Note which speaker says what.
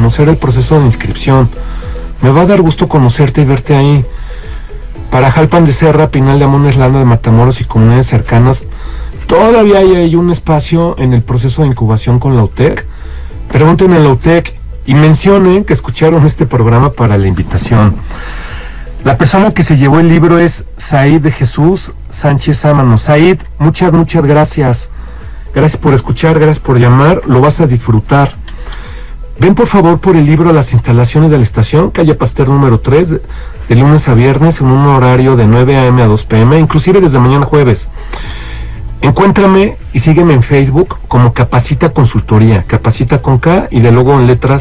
Speaker 1: conocer el proceso de inscripción. Me va a dar gusto conocerte y verte ahí. Para Jalpan de Serra, Pinal de Amón, Islanda de Matamoros y comunidades cercanas, todavía hay un espacio en el proceso de incubación con la UTEC. Pregunten en la UTEC y mencionen que escucharon este programa para la invitación. La persona que se llevó el libro es Said de Jesús Sánchez Ámano. Said, muchas gracias. Gracias por escuchar, gracias por llamar, lo vas a disfrutar. Ven por favor por el libro a las instalaciones de la estación, calle Pasteur número 3, de lunes a viernes en un horario de 9 a.m. a 2 p.m., inclusive desde mañana jueves. Encuéntrame y sígueme en Facebook como Capacita Consultoría, Capacita con K y de luego en letras